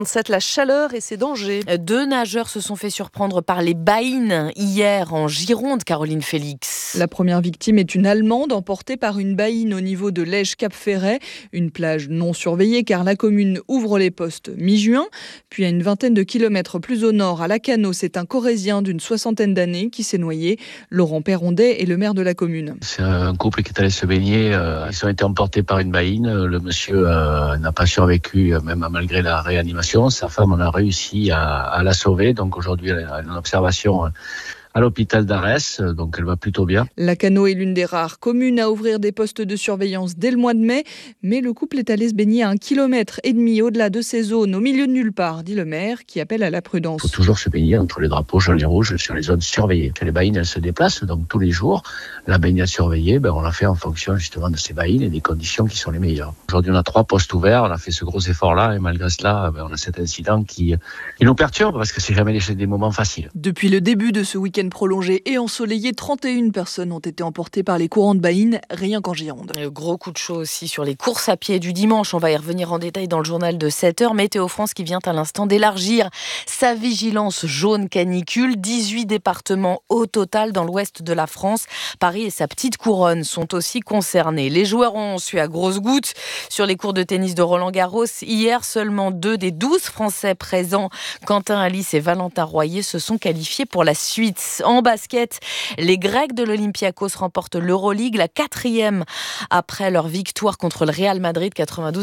La chaleur et ses dangers. 2 nageurs se sont fait surprendre par les baïnes hier en Gironde, Caroline Félix. La première victime est une Allemande emportée par une baïne au niveau de Lège-Cap-Ferret, une plage non surveillée car la commune ouvre les postes mi-juin. Puis à une vingtaine de kilomètres plus au nord, à Lacanau, c'est un Corrézien d'une 60aine d'années qui s'est noyé. Laurent Perrondet est le maire de la commune. C'est un couple qui est allé se baigner. Ils ont été emportés par une baïne. Le monsieur n'a pas survécu, même malgré la réanimation. Sa femme, on a réussi à la sauver. Donc aujourd'hui, elle est en observation à l'hôpital d'Arès, donc elle va plutôt bien. Lacanau est l'une des rares communes à ouvrir des postes de surveillance dès le mois de mai, mais le couple est allé se baigner à 1,5 km au-delà de ces zones, au milieu de nulle part, dit le maire, qui appelle à la prudence. Il faut toujours se baigner entre les drapeaux jaunes et rouges sur les zones surveillées. Les baïnes, elles se déplacent, donc tous les jours, la baignade surveillée, on l'a fait en fonction justement de ces baïnes et des conditions qui sont les meilleures. Aujourd'hui, on a 3 postes ouverts, on a fait ce gros effort-là, et malgré cela, on a cet incident qui nous perturbe, parce que c'est jamais des moments faciles. Depuis le début de ce week-end prolongé et ensoleillé, 31 personnes ont été emportées par les courants de baïnes, rien qu'en Gironde. Gros coup de chaud aussi sur les courses à pied du dimanche. On va y revenir en détail dans le journal de 7h. Météo France qui vient à l'instant d'élargir sa vigilance jaune canicule. 18 départements au total dans l'ouest de la France. Paris et sa petite couronne sont aussi concernés. Les joueurs ont su à grosses gouttes sur les cours de tennis de Roland-Garros. Hier, seulement 2 des 12 Français présents, Quentin Alice et Valentin Royer, se sont qualifiés pour la suite. En basket, les Grecs de l'Olympiakos remportent l'Euroleague, la 4e après leur victoire contre le Real Madrid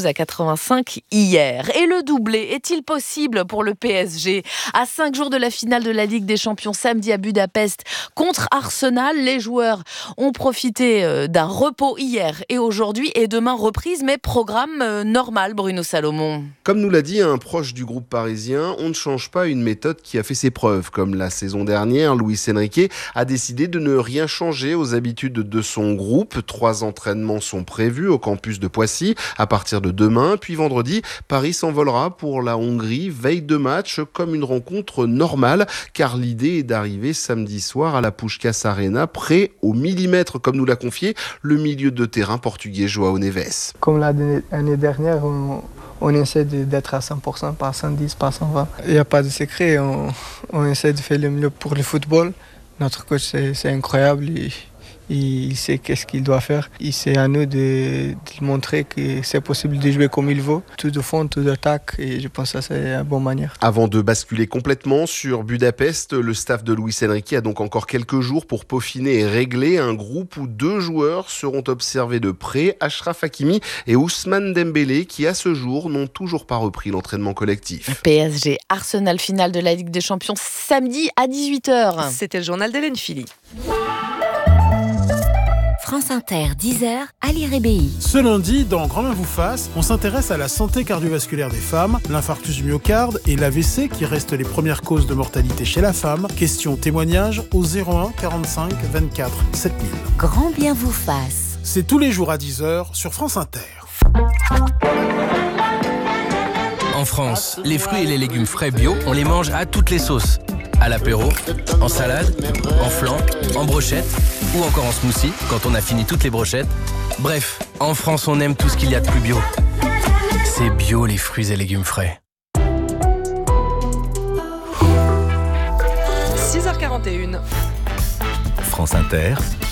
92-85 hier. Et le doublé est-il possible pour le PSG ? À 5 jours de la finale de la Ligue des Champions samedi à Budapest contre Arsenal, les joueurs ont profité d'un repos hier et aujourd'hui et demain reprise, mais programme normal, Bruno Salomon. Comme nous l'a dit un proche du groupe parisien, on ne change pas une méthode qui a fait ses preuves. Comme la saison dernière, Luis Enrique a décidé de ne rien changer aux habitudes de son groupe. 3 entraînements sont prévus au campus de Poissy à partir de demain. Puis vendredi, Paris s'envolera pour la Hongrie, veille de match, comme une rencontre normale, car l'idée est d'arriver samedi soir à la Puskás Arena, prêt au millimètre, comme nous l'a confié le milieu de terrain portugais João Neves. Comme l'année dernière, on essaie d'être à 100%, pas à 110, pas à 120. Il n'y a pas de secret, on essaie de faire le mieux pour le football. Notre coach, c'est incroyable, il sait qu'est-ce qu'il doit faire. C'est à nous de montrer que c'est possible de jouer comme il veut, tout de fond, tout d'attaque, et je pense que ça c'est une bonne manière. Avant de basculer complètement sur Budapest, le staff de Luis Enrique a donc encore quelques jours pour peaufiner et régler un groupe où 2 joueurs seront observés de près, Achraf Hakimi et Ousmane Dembélé, qui à ce jour n'ont toujours pas repris l'entraînement collectif. PSG, Arsenal, finale de la Ligue des Champions samedi à 18h. C'était le journal d'Hélène Philly. France Inter, 10h, Ali Rébéi. Ce lundi, dans Grand Main vous fasse, on s'intéresse à la santé cardiovasculaire des femmes, l'infarctus du myocarde et l'AVC qui restent les premières causes de mortalité chez la femme. Question témoignage au 01 45 24 7000. Grand bien vous fasse. C'est tous les jours à 10h sur France Inter. En France, les fruits et les légumes frais bio, on les mange à toutes les sauces. À l'apéro, en salade, en flan, en brochette ou encore en smoothie quand on a fini toutes les brochettes. Bref, en France, on aime tout ce qu'il y a de plus bio. C'est bio les fruits et légumes frais. 6h41. France Inter.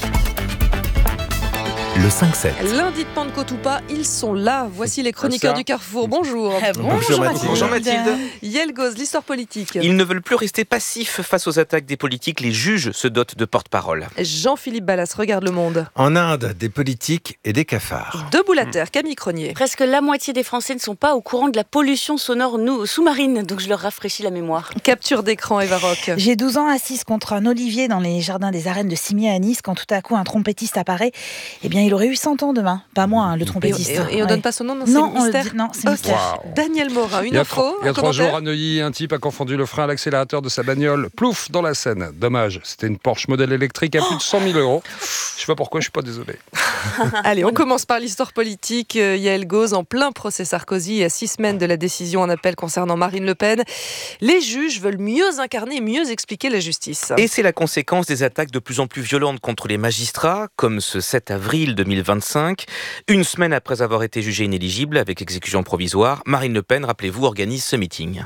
Le 5-7. Lundi de Pentecôte ou pas, ils sont là. Voici les chroniqueurs du Carrefour. Bonjour. Bonjour Mathilde. Bonjour Mathilde. Yael Goz, l'histoire politique. Ils ne veulent plus rester passifs face aux attaques des politiques. Les juges se dotent de porte-parole. Jean-Philippe Ballas, regarde Le Monde. En Inde, des politiques et des cafards. Debout la terre, Camille Cronier. Presque la moitié des Français ne sont pas au courant de la pollution sonore sous-marine, donc je leur rafraîchis la mémoire. Capture d'écran, Eva Roch. J'ai 12 ans assise contre un olivier dans les jardins des arènes de Cimier à Nice, quand tout à coup un trompettiste apparaît. Eh bien, il aurait eu 100 ans demain. Pas moi, le trompettiste. Et on donne pas son nom, non, c'est mystère. Non, c'est mystère. Wow. Daniel Morin, une info. Il y a 3 jours à Neuilly, un type a confondu le frein à l'accélérateur de sa bagnole. Plouf, dans la Seine. Dommage, c'était une Porsche modèle électrique à plus de 100 000 €. Je sais pas pourquoi, je suis pas désolé. Allez, on commence par l'histoire politique. Yael Goz, en plein procès Sarkozy, à 6 semaines de la décision en appel concernant Marine Le Pen. Les juges veulent mieux incarner, mieux expliquer la justice. Et c'est la conséquence des attaques de plus en plus violentes contre les magistrats, comme ce 7 avril 2025. Une semaine après avoir été jugée inéligible avec exécution provisoire, Marine Le Pen, rappelez-vous, organise ce meeting.